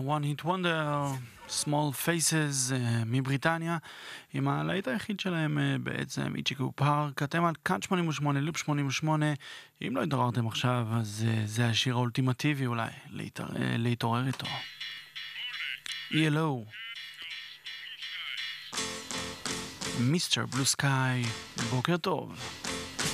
One Hit Wonder, Small Faces מבריטניה, עם הלהיט היחיד שלהם בעצם איצ'יקו פארק. אתם על כאן 88, לופ 88. אם לא התעוררתם עכשיו, אז זה השיר האולטימטיבי אולי להתעורר איתו. ELO, Mr. Blue Sky, בוקר טוב.